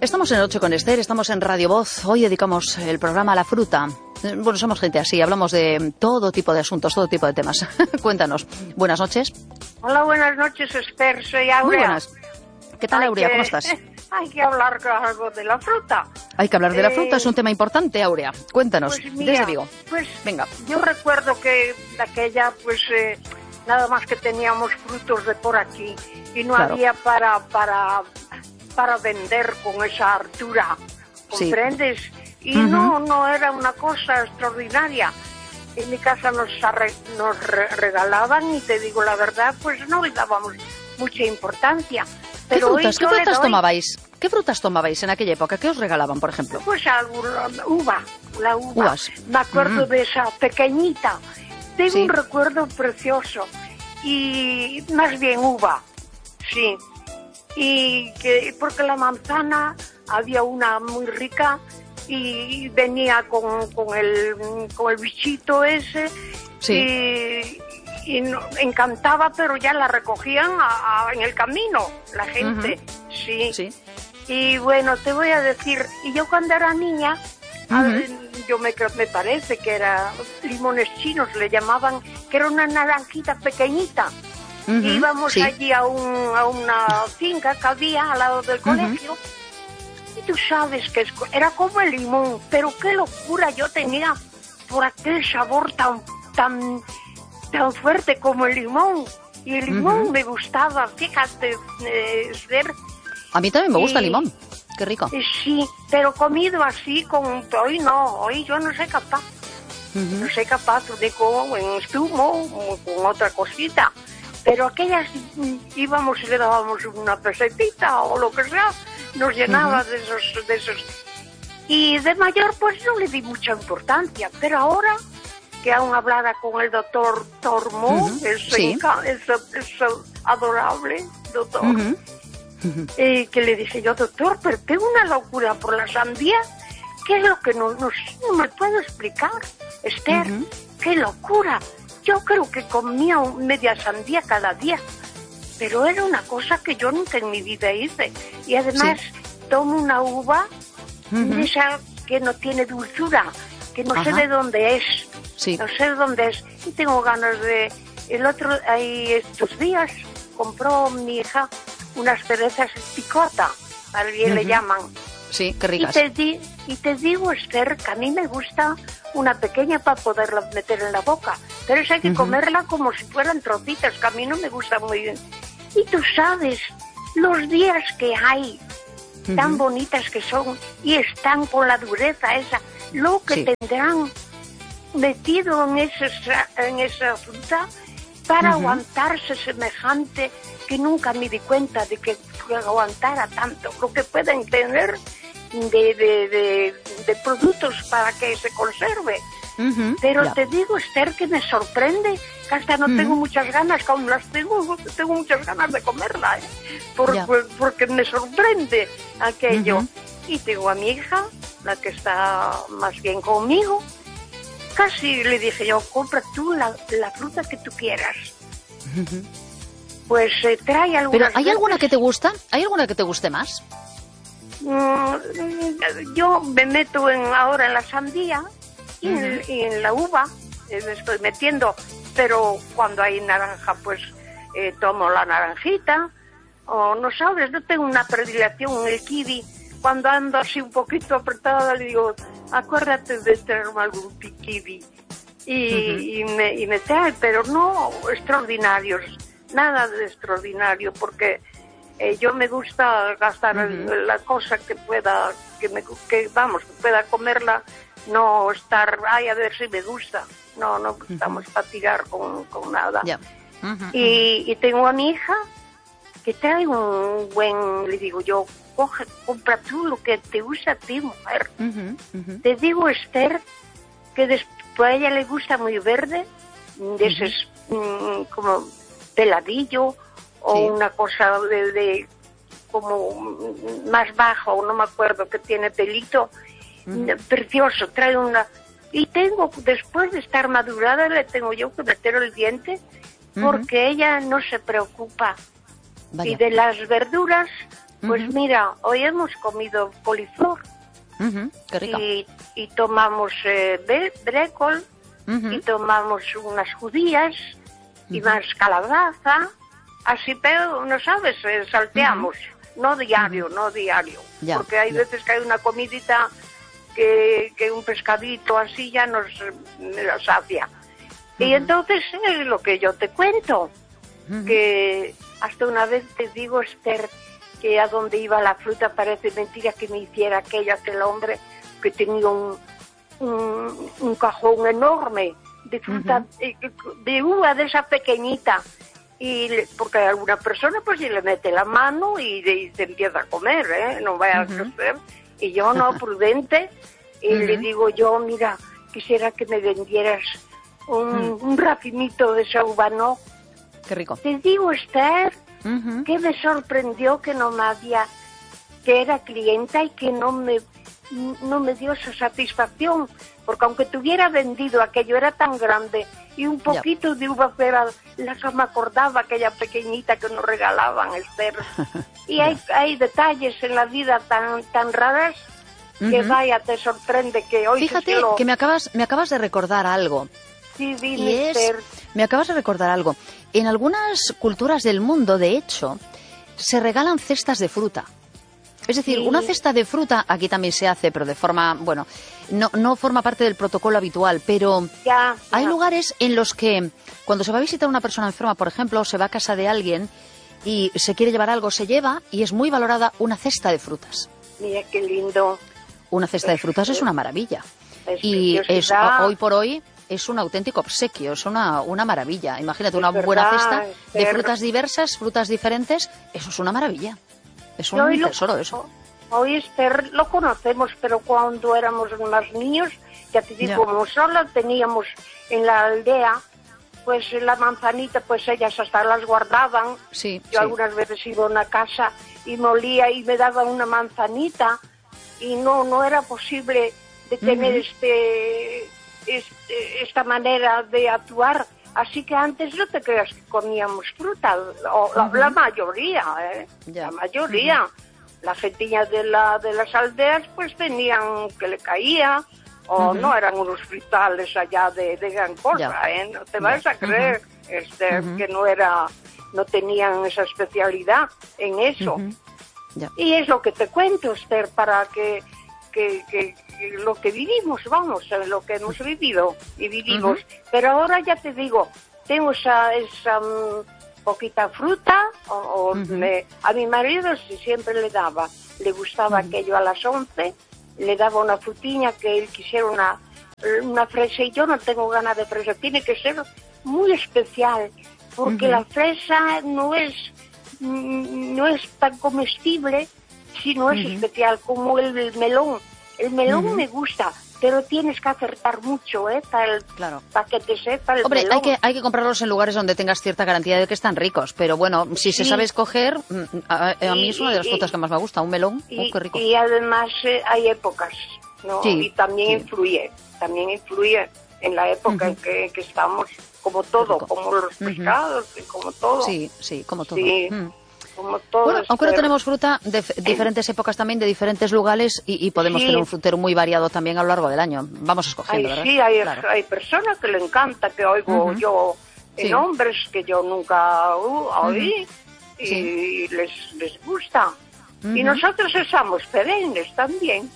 Estamos en Noche con Esther, estamos en Radio Voz. Hoy dedicamos el programa a la fruta. Bueno, somos gente así, hablamos de todo tipo de asuntos, todo tipo de temas. Cuéntanos. Buenas noches. Hola, buenas noches, Esther. Soy Aurea. Muy buenas. ¿Qué tal, Aurea? ¿Cómo estás? Hay que hablar algo de la fruta. Hay que hablar de la fruta, es un tema importante, Aurea. Cuéntanos, pues mira, desde Vigo. Pues venga. Yo recuerdo que de aquella, nada más que teníamos frutos de por aquí y no había para vender con esa altura, ¿comprendes? Sí. Y no era una cosa extraordinaria. En mi casa nos regalaban y te digo la verdad, pues no le dábamos mucha importancia. Pero ¿Qué frutas tomabais? ¿Qué frutas tomabais en aquella época? ¿Qué os regalaban, por ejemplo? Pues la uva. Uvas. Me acuerdo de esa pequeñita. Tengo un recuerdo precioso. Y más bien uva, sí. Y porque la manzana había una muy rica y venía con el bichito ese. Sí. Y encantaba, pero ya la recogían en el camino, la gente, sí. Y bueno, te voy a decir, y yo cuando era niña, me parece que era limones chinos, le llamaban, que era una naranjita pequeñita. Íbamos allí a una finca que había al lado del colegio, y tú sabes que era como el limón, pero qué locura yo tenía por aquel sabor tan fuerte como el limón. Y el limón me gustaba, fíjate, Esther. A mí también me gusta el limón, qué rico. Sí, pero comido así, hoy yo no soy capaz. No soy capaz de comer en zumo o con otra cosita. Pero aquellas íbamos y le dábamos una pesetita o lo que sea, nos llenaba de esos. Y de mayor pues no le di mucha importancia, pero ahora que aún hablara con el doctor Tormo, ese adorable doctor, que le dije yo, doctor, pero tengo una locura por la sandía, ¿qué es lo que no me puedo explicar, Esther? ¡Qué locura! Yo creo que comía media sandía cada día, pero era una cosa que yo nunca en mi vida hice. Y además tomo una uva esa que no tiene dulzura, que no sé de dónde es. Sí. No sé dónde es. Y tengo ganas de... estos días compró mi hija unas cerezas picota, alguien le llaman. Sí, qué ricas. Y te digo, Esther, que a mí me gusta una pequeña para poderla meter en la boca. Pero eso hay que comerla como si fueran trocitos, que a mí no me gusta muy bien. Y tú sabes, los días que hay, tan bonitas que son, y están con la dureza esa, lo que tendrán metido en esa fruta para aguantarse semejante, que nunca me di cuenta de que aguantara tanto, lo que pueden tener de productos para que se conserve. Pero te digo, Esther, que me sorprende, que hasta no tengo muchas ganas, como las tengo muchas ganas de comerla, porque me sorprende aquello. Y tengo a mi hija, la que está más bien conmigo, casi le dije yo, compra tú la fruta que tú quieras. Pues trae algunas. ¿Pero hay alguna que te gusta? ¿Hay alguna que te guste más? Yo me meto ahora en la sandía y en la uva, me estoy metiendo, pero cuando hay naranja, pues tomo la naranjita, o no sabes, no tengo una predilección en el kiwi. Cuando ando así un poquito apretada, le digo, acuérdate de traerme algún kiwi. Y me trae, pero no extraordinarios, nada de extraordinario, porque yo me gusta gastar la cosa que pueda, que pueda comerla, no estar, a ver si me gusta, no estamos para tirar con nada. Y tengo a mi hija que trae un buen, le digo yo, compra tú lo que te gusta a ti, mujer. Te digo, Esther, que después a ella le gusta muy verde, de ese como peladillo, o una cosa de como más bajo, no me acuerdo, que tiene pelito, precioso, trae una... Y después de estar madurada, le tengo yo que meter el diente, porque ella no se preocupa. Vaya. Y de las verduras, Pues mira, hoy hemos comido coliflor. Qué rico. Y tomamos brécol, y tomamos unas judías y más calabaza, así, pero no sabes, salteamos, no diario, Ya, porque hay veces que hay una comidita que un pescadito así ya nos sacia. Y entonces es lo que yo te cuento, que hasta una vez te digo, Esther, que a donde iba la fruta parece mentira que me hiciera aquel hombre que tenía un cajón enorme de fruta, de uva de esa pequeñita, porque a alguna persona pues si le mete la mano y se empieza a comer, no vaya a crecer, y yo no, prudente, y le digo yo, mira, quisiera que me vendieras un racimito de esa uva, ¿no? Qué rico. Te digo, Esther, que me sorprendió que que era clienta y que no me dio esa satisfacción, porque aunque tuviera vendido aquello, era tan grande y un poquito de uva era la que me acordaba, aquella pequeñita que nos regalaban, Esther. Y hay detalles en la vida tan raras que vaya, te sorprende que hoy... Fíjate que me acabas de recordar algo. Sí, dime, Esther. Me acabas de recordar algo. En algunas culturas del mundo, de hecho, se regalan cestas de fruta. Es decir, una cesta de fruta, aquí también se hace, pero de forma, bueno, no forma parte del protocolo habitual, pero hay lugares en los que cuando se va a visitar a una persona enferma, por ejemplo, se va a casa de alguien y se quiere llevar algo, se lleva y es muy valorada una cesta de frutas. Mira qué lindo. Una cesta de frutas es una maravilla. Y hoy por hoy es un auténtico obsequio, es una maravilla. Imagínate, una buena cesta de frutas diversas, frutas diferentes, eso es una maravilla. Es un tesoro eso. Hoy, Esther, lo conocemos, pero cuando éramos más niños, ya te digo, como solo teníamos en la aldea, pues la manzanita, pues ellas hasta las guardaban. Yo algunas veces iba a una casa y molía y me daban una manzanita y no era posible de tener esta manera de actuar. Así que antes no te creas que comíamos fruta, la mayoría, la mayoría. La gentilla de las aldeas pues tenían que le caía, o no eran unos fritales allá de gran cosa, no te vas a creer, que no tenían esa especialidad en eso. Y es lo que te cuento, Esther, para que lo que vivimos, vamos, lo que hemos vivido y vivimos. Pero ahora ya te digo, tengo esa poquita fruta, a mi marido siempre le gustaba aquello a las 11, le daba una frutiña que él quisiera una fresa, y yo no tengo ganas de fresa, tiene que ser muy especial, porque la fresa no es tan comestible si no es especial como el melón. El melón me gusta, pero tienes que acertar mucho, para que te sepa el melón. Hombre, hay que comprarlos en lugares donde tengas cierta garantía de que están ricos, pero bueno, si se sabe escoger, a mí es una de las frutas que más me gusta, un melón, qué rico. Y además hay épocas, ¿no? Y también influye en la época en que estamos, como todo, como los pescados, como todo. Sí, como todo. Sí. Como todo, bueno, aunque no tenemos fruta de diferentes épocas también, de diferentes lugares, y podemos tener un frutero muy variado también a lo largo del año. Vamos escogiendo, ¿verdad? Sí, hay personas que le encanta, que oigo yo en hombres que yo nunca oí, y les gusta. Y nosotros somos perennes también.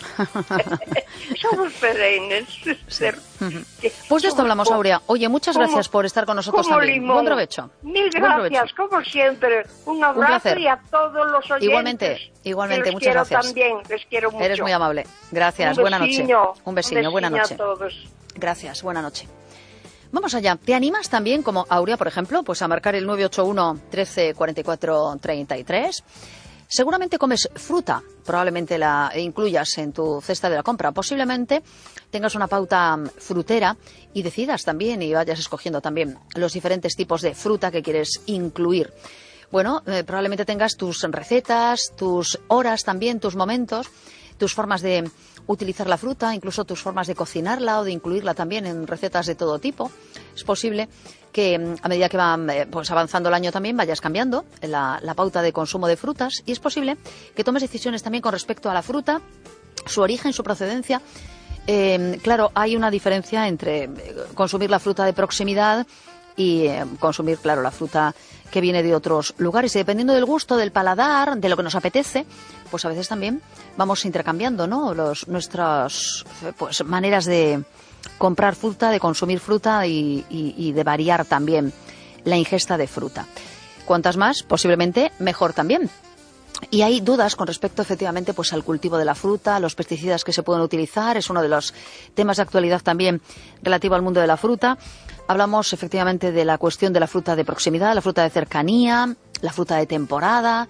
Somos perennes. Pues de esto hablamos, Aurea. Oye, muchas gracias por estar con nosotros también. Buen provecho. Mil gracias, como siempre. Un abrazo y a todos los oyentes. Igualmente, muchas gracias. También, les quiero mucho. Eres muy amable. Gracias, buena noche. Un vecino, buena noche. A todos. Gracias, buena noche. Vamos allá. ¿Te animas también, como Aurea, por ejemplo, pues a marcar el 981 13 44 33? Seguramente comes fruta, probablemente la incluyas en tu cesta de la compra. Posiblemente tengas una pauta frutera y decidas también y vayas escogiendo también los diferentes tipos de fruta que quieres incluir. Bueno, probablemente tengas tus recetas, tus horas también, tus momentos, tus formas de utilizar la fruta, incluso tus formas de cocinarla o de incluirla también en recetas de todo tipo. Es posible que a medida que va pues avanzando el año también vayas cambiando la pauta de consumo de frutas, y es posible que tomes decisiones también con respecto a la fruta, su origen, su procedencia. Claro, hay una diferencia entre consumir la fruta de proximidad y consumir, claro, la fruta que viene de otros lugares. Y dependiendo del gusto, del paladar, de lo que nos apetece, pues a veces también vamos intercambiando, ¿no?, nuestras pues maneras de comprar fruta, de consumir fruta y de variar también la ingesta de fruta. Cuantas más, posiblemente, mejor también. Y hay dudas con respecto, efectivamente, pues al cultivo de la fruta, a los pesticidas que se pueden utilizar. Es uno de los temas de actualidad también relativo al mundo de la fruta. Hablamos, efectivamente, de la cuestión de la fruta de proximidad, la fruta de cercanía, la fruta de temporada.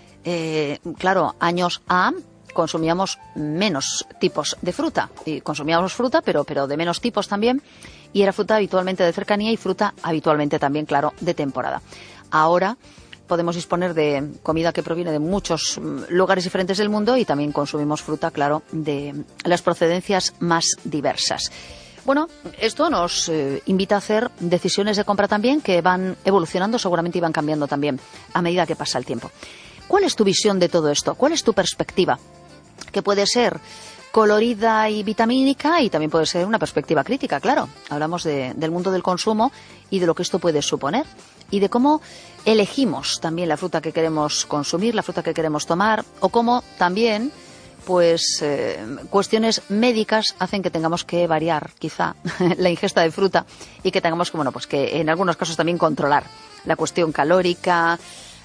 Claro, años A consumíamos menos tipos de fruta. Y consumíamos fruta, pero de menos tipos también. Y era fruta habitualmente de cercanía y fruta habitualmente también, claro, de temporada. Ahora podemos disponer de comida que proviene de muchos lugares diferentes del mundo y también consumimos fruta, claro, de las procedencias más diversas. Bueno, esto nos invita a hacer decisiones de compra también que van evolucionando seguramente y van cambiando también a medida que pasa el tiempo. ¿Cuál es tu visión de todo esto? ¿Cuál es tu perspectiva? Que puede ser colorida y vitamínica y también puede ser una perspectiva crítica, claro. Hablamos del mundo del consumo y de lo que esto puede suponer y de cómo elegimos también la fruta que queremos consumir, la fruta que queremos tomar, o cómo también pues cuestiones médicas hacen que tengamos que variar quizá la ingesta de fruta y que tengamos que, bueno, pues que en algunos casos también controlar la cuestión calórica,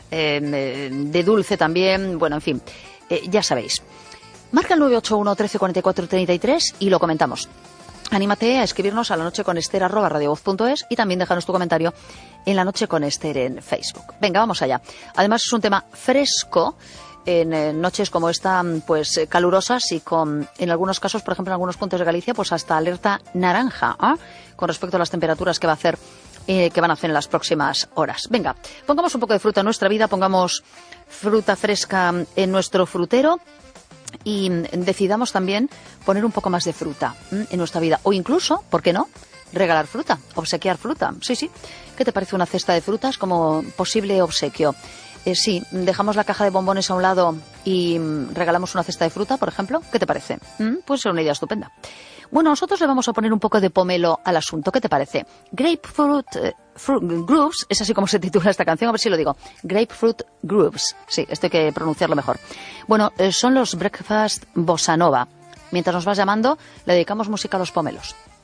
de dulce también, bueno, en fin, ya sabéis. Marca el 981 13 44 33 y lo comentamos. Anímate a escribirnos a lanocheconester@radiovoz.es y también déjanos tu comentario en La Noche con Ester en Facebook. Venga, vamos allá. Además es un tema fresco en noches como esta, pues calurosas y con, en algunos casos, por ejemplo, en algunos puntos de Galicia, pues hasta alerta naranja, con respecto a las temperaturas que van a hacer en las próximas horas. Venga, pongamos un poco de fruta en nuestra vida, pongamos fruta fresca en nuestro frutero y decidamos también poner un poco más de fruta en nuestra vida. O incluso, ¿por qué no?, regalar fruta, obsequiar fruta. Sí, sí. ¿Qué te parece una cesta de frutas como posible obsequio? Sí, dejamos la caja de bombones a un lado y regalamos una cesta de fruta, por ejemplo. ¿Qué te parece? Puede ser una idea estupenda. Bueno, nosotros le vamos a poner un poco de pomelo al asunto. ¿Qué te parece? Grapefruit Grooves, es así como se titula esta canción, a ver si lo digo. Grapefruit Grooves. Sí, esto hay que pronunciarlo mejor. Bueno, son los Breakfast Bossa Nova. Mientras nos vas llamando, le dedicamos música a los pomelos.